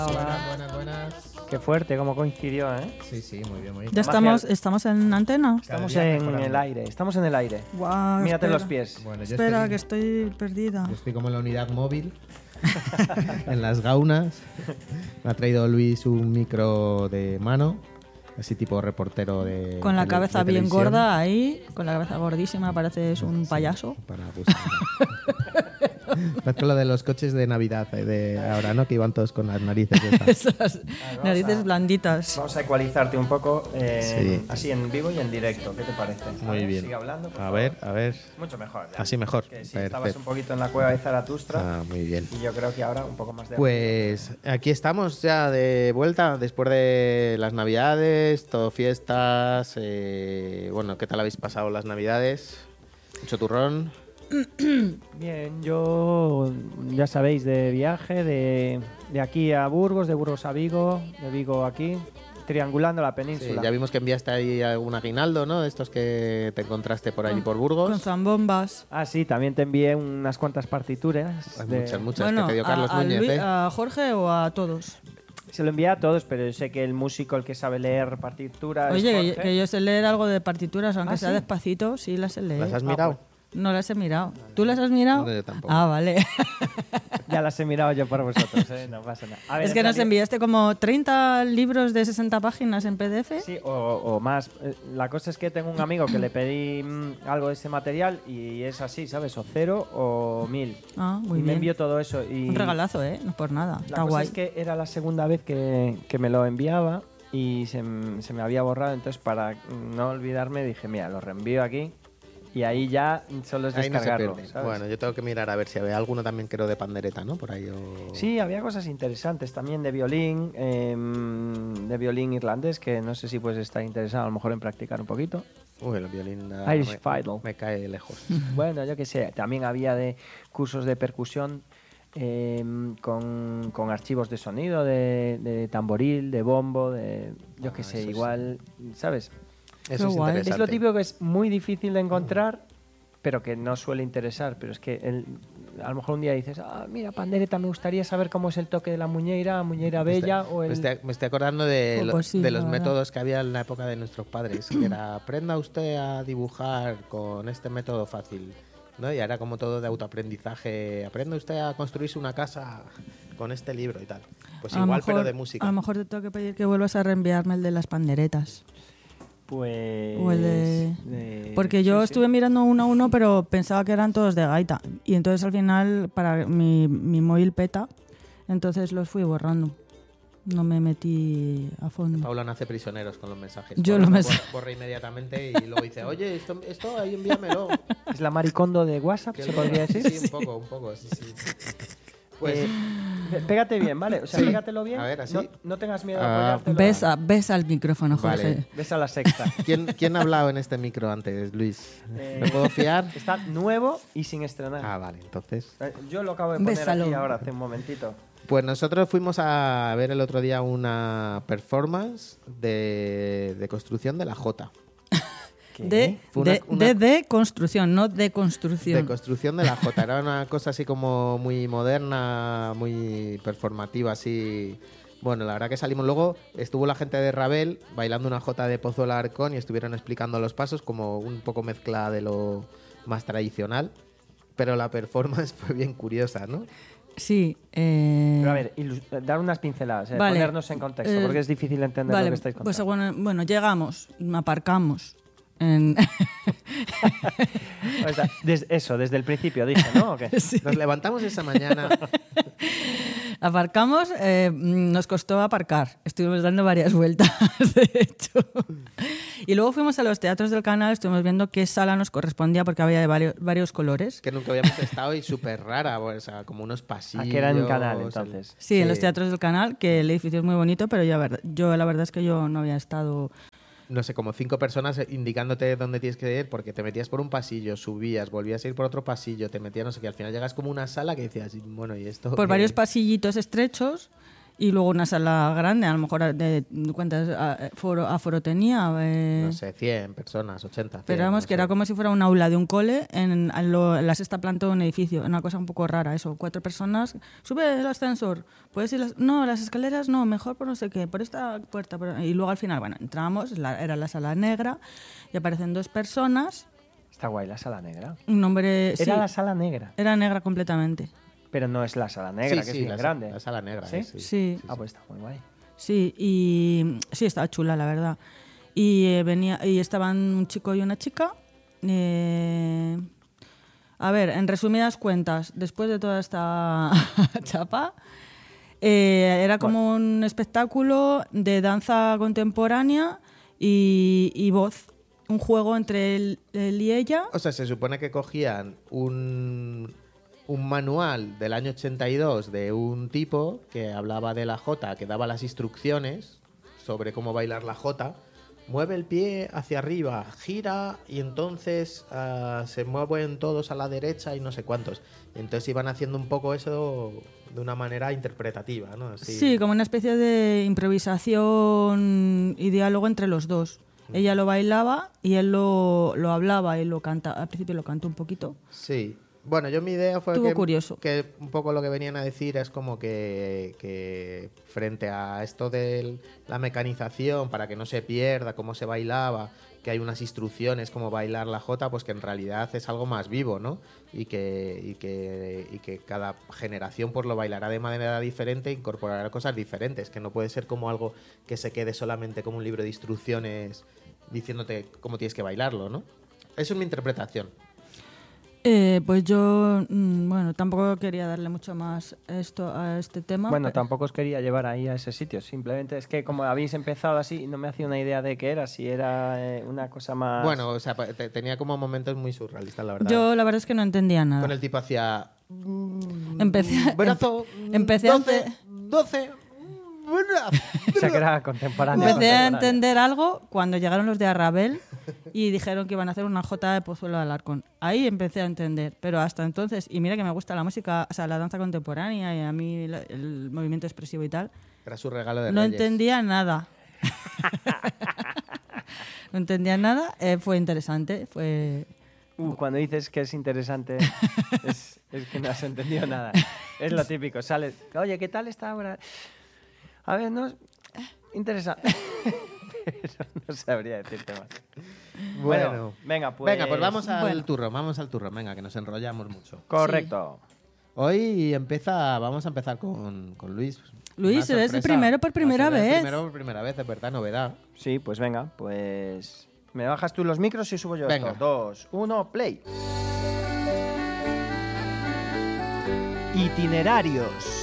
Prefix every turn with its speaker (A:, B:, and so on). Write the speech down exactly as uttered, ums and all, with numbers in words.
A: Buenas, buenas, buenas.
B: Qué fuerte, cómo coincidió, ¿eh?
A: Sí, sí, muy bien, muy bien.
C: Ya estamos, estamos en antena.
B: Estamos
A: Cada día
B: en
A: mejorando.
B: el aire, estamos en el aire.
C: Guau,
B: Mírate
C: espera.
B: los pies.
A: Bueno, yo
C: Espera,
A: estoy,
C: que estoy perdida.
A: yo estoy como en la unidad móvil, en las gaunas. Me ha traído Luis un micro de mano, así tipo reportero de
C: Con la
A: tele-
C: cabeza
A: de
C: bien
A: televisión.
C: gorda ahí, con la cabeza gordísima, pareces un
A: Sí,
C: payaso.
A: Para buscar. Es con lo de los coches de Navidad eh, de ahora, ¿no? Que iban todos con las narices esas.
C: Esas
B: vamos
C: narices
B: a-
C: blanditas.
B: Vamos a ecualizarte un poco, eh,
A: Sí.
B: así en vivo y en directo. ¿Qué te parece? A
A: Muy
B: ver,
A: bien.
B: Sigue hablando, por
A: A
B: favor.
A: ver, a ver.
B: Mucho mejor. ya.
A: Así mejor.
B: Que sí, estabas
A: Perfecto.
B: un poquito en la cueva de Zaratustra
A: Ah, muy bien.
B: y yo creo que ahora un poco más de...
A: Pues aquí estamos ya de vuelta después de las Navidades, todo fiestas. eh, bueno, ¿qué tal habéis pasado las Navidades? Mucho turrón.
B: Bien, yo ya sabéis, de viaje, de, de aquí a Burgos, de Burgos a Vigo, de Vigo aquí, triangulando la
A: Sí,
B: península.
A: ya vimos que enviaste ahí algún aguinaldo, ¿no? De estos que te encontraste por allí por Burgos.
C: Con zambombas.
B: Ah, sí, también te envié unas cuantas partituras.
A: Hay
B: de-
A: muchas, muchas
C: Bueno,
A: que te dio Carlos
C: a, a
A: Núñez,
C: Luis-
A: ¿eh?
C: a Jorge o a todos.
B: Se lo envié a todos, pero yo sé que el músico, el que sabe leer partituras...
C: Oye, que,
B: Jorge.
C: que yo sé leer algo de partituras, aunque
B: ¿Ah,
C: sea
B: sí?
C: despacito, sí las sé leer.
A: ¿Las has
B: Ah,
A: mirado?
C: No las he mirado. ¿Tú las has mirado?
A: No, yo tampoco.
C: Ah, vale.
B: Ya las he mirado yo por vosotros, ¿eh? No pasa nada. A ver,
C: Es
B: en
C: que nos
B: realidad-
C: enviaste como treinta libros de sesenta páginas en P D F.
B: Sí, o, o más. Eh, La cosa es que tengo un amigo que le pedí mm, algo de ese material y es así, ¿sabes? O cero o mil.
C: Ah, muy
B: y me
C: bien.
B: envió todo eso. Y
C: Un regalazo, ¿eh? No por nada.
B: La
C: Está
B: cosa
C: guay.
B: es que era la segunda vez que, que me lo enviaba y se, m- se me había borrado. Entonces, para no olvidarme, dije, mira, lo reenvío aquí y ahí ya solo es
A: Ahí no se
B: descargarlo.
A: pierde.
B: ¿sabes?
A: Bueno, yo tengo que mirar a ver si había alguno también creo de pandereta, ¿no? Por ahí o...
B: Sí, había cosas interesantes también de violín, em, de violín irlandés, que no sé si puedes estar interesado a lo mejor en practicar un poquito.
A: Uy, el violín nada,
B: Irish
A: me,
B: Fiddle.
A: me cae lejos.
B: Bueno, yo qué sé, también había de cursos de percusión em, con, con archivos de sonido, de, de tamboril, de bombo, de yo
A: Ah,
B: qué sé,
A: eso sí.
B: igual, ¿sabes?
A: Eso
C: Qué
A: es
C: guay.
A: interesante.
B: Es lo típico que es muy difícil de encontrar, pero que no suele interesar. Pero es que el- a lo mejor un día dices, ah, mira, pandereta, me gustaría saber cómo es el toque de la muñeira, muñeira
A: Me
B: bella,
A: estoy-
B: o el...
A: me, estoy, me estoy acordando de,
C: Oh,
A: lo-
C: pues sí,
A: de los
C: la verdad.
A: métodos que había en la época de nuestros padres. Que era, aprenda usted a dibujar con este método fácil. ¿No? Y ahora como todo de autoaprendizaje. Aprenda usted a construirse una casa con este libro y tal. Pues
C: A lo
A: igual,
C: mejor-
A: pero de música.
C: A lo mejor te tengo que pedir que vuelvas a reenviarme el de las panderetas.
B: Pues...
C: O el de-
B: de-
C: Porque yo
B: sí, sí.
C: estuve mirando uno a uno, pero pensaba que eran todos de gaita. Y entonces al final, para mi, mi móvil peta, entonces los fui borrando. No me metí a fondo.
A: Paula nace prisioneros con los mensajes.
C: Yo
A: Paula
C: lo me-
A: borra, borra inmediatamente y luego dice, oye, esto, esto ahí envíamelo.
B: Es la maricondo de WhatsApp,
A: Que
B: se
A: lo-
B: podría decir.
A: Sí, un poco, un poco, sí, sí. Pues
B: Eh, pe- pégate bien, ¿vale? O sea, pégatelo bien.
A: A ver, así.
B: No, no tengas miedo de
A: Ah,
B: apoyártelo.
C: Besa, besa al micrófono, Jorge.
A: Vale.
B: Ves a la sexta.
A: ¿Quién, ¿Quién ha hablado en este micro antes, Luis?
B: Eh,
A: ¿Me puedo fiar?
B: Está nuevo y sin estrenar.
A: Ah, vale, entonces.
B: Eh, Yo lo acabo de poner
C: Bésalo.
B: aquí ahora, hace un momentito.
A: Pues nosotros fuimos a ver el otro día una performance de, de construcción de la Jota.
B: ¿Qué?
C: De,
A: Fue una-
C: de,
A: una-
C: de, de construcción, no de construcción.
A: De construcción de la Jota. Era una cosa así como muy moderna, muy performativa, así. Bueno, la verdad que salimos luego, estuvo la gente de Ravel bailando una Jota de Pozo Alarcón y estuvieron explicando los pasos como un poco mezcla de lo más tradicional. Pero la performance fue bien curiosa, ¿no?
C: Sí. Eh...
B: Pero a ver, ilus- dar unas pinceladas, eh,
C: Vale.
B: ponernos en contexto,
C: Eh,
B: porque es difícil entender
C: Vale,
B: lo que estáis
C: pues
B: contando.
C: bueno, bueno, llegamos, aparcamos. En...
B: O sea, des- eso, desde el principio, dije, ¿no? ¿O qué?
A: Nos levantamos esa mañana.
C: Aparcamos, eh, nos costó aparcar. Estuvimos dando varias vueltas, de hecho. Y luego fuimos a los teatros del canal, estuvimos viendo qué sala nos correspondía porque había de varios, varios colores.
A: Que nunca habíamos estado y súper rara, o sea, como unos pasillos.
B: Ah, que era en canal, entonces.
C: Sí, en los teatros del canal, que el edificio es muy bonito, pero yo, ver- yo la verdad es que yo no había estado...
A: No sé, como cinco personas indicándote dónde tienes que ir porque te metías por un pasillo, subías, volvías a ir por otro pasillo, te metías no sé qué, al final llegas como una sala que decías, bueno, ¿y esto?
C: Por
A: qué?
C: varios pasillitos estrechos Y luego una sala grande, a lo mejor de cuántas aforo, aforo tenía. Eh,
A: No sé, cien personas, ochenta. cien,
C: pero vamos,
A: no
C: que
A: sé.
C: era como si fuera un aula de un cole en, en, lo, en la sexta planta de un edificio. Una cosa un poco rara, eso. Cuatro personas. Sube el ascensor. ¿Puedes ir las, no, las escaleras no, mejor por no sé qué, por esta puerta. Por, y luego al final, bueno, entramos, la, era la sala negra y aparecen dos personas.
B: Está guay la sala negra.
C: Un hombre.
B: Era
C: sí,
B: la sala negra,
C: era negra completamente.
B: pero no es la sala negra,
A: Sí,
B: que
A: sí,
B: es bien
A: la,
B: grande.
A: La sala negra,
B: ¿Sí?
A: eh, sí.
C: Sí.
B: Ah, pues está muy guay.
C: Sí, y sí, estaba chula, la verdad. Y eh, venía y estaban un chico y una chica. Eh, a ver, en resumidas cuentas, después de toda esta chapa, eh, era como un espectáculo de danza contemporánea y, y voz. Un juego entre él, él y ella.
A: O sea, se supone que cogían un, un manual del año ochenta y dos de un tipo que hablaba de la jota, que daba las instrucciones sobre cómo bailar la jota. Mueve el pie hacia arriba, gira y entonces uh, se mueven todos a la derecha y no sé cuántos. Y entonces iban haciendo un poco eso de una manera interpretativa, ¿no? Así.
C: Sí, como una especie de improvisación y diálogo entre los dos. Ella lo bailaba y él lo, lo hablaba y lo canta. Al principio lo cantó un poquito.
A: Sí. Bueno, yo mi idea fue
C: Estuvo
A: que,
C: curioso.
A: que un poco lo que venían a decir es como que, que frente a esto de la mecanización, para que no se pierda cómo se bailaba, que hay unas instrucciones como bailar la jota, pues que en realidad es algo más vivo, ¿no? Y que, y que, y que cada generación pues lo bailará de manera diferente e incorporará cosas diferentes, que no puede ser como algo que se quede solamente como un libro de instrucciones diciéndote cómo tienes que bailarlo, ¿no? Esa es mi interpretación.
C: Eh, pues yo, mm, bueno, tampoco quería darle mucho más esto a este tema.
B: Bueno,
C: pero-
B: tampoco os quería llevar ahí a ese sitio. Simplemente es que como habéis empezado así, no me hacía una idea de qué era, si era eh, una cosa más...
A: Bueno, o sea, te- tenía como momentos muy surrealistas, la verdad.
C: Yo la verdad es que no entendía nada.
A: Con el tipo hacia...
C: Empecé, a-
A: Brazo,
C: em- empecé a
A: doce,
C: ente-
A: doce, brazo.
B: O sea, que era contemporáneo.
C: Empecé a
B: contemporáneo.
C: entender algo cuando llegaron los de Arrabel y dijeron que iban a hacer una jota de Pozuelo de Alarcón. Ahí empecé a entender, pero hasta entonces, y mira que me gusta la música, o sea, la danza contemporánea y a mí la- el movimiento expresivo y tal,
A: Era su regalo de
C: no
A: Reyes.
C: entendía nada. No entendía nada, eh, fue interesante, fue...
B: Uh, cuando dices que es interesante, es, es que no has entendido nada. Es lo típico. Sales, oye, ¿qué tal esta obra? A ver, no... Interesante. Pero no sabría decirte más.
A: Bueno.
B: venga, pues...
A: Venga, pues vamos al
C: bueno.
A: turrón, vamos al turrón, venga, que nos enrollamos mucho.
B: Correcto.
A: Hoy empieza, vamos a empezar con, con Luis.
C: Luis,
A: Una
C: eres el
A: sorpresa.
C: primero por
A: Va a
C: primera
A: ser el
C: vez.
A: Primero por primera vez, es verdad, novedad.
B: Sí, pues venga, pues... ¿Me bajas tú los micros y subo yo
A: Venga.
B: esto? Dos, uno, play. Itinerarios.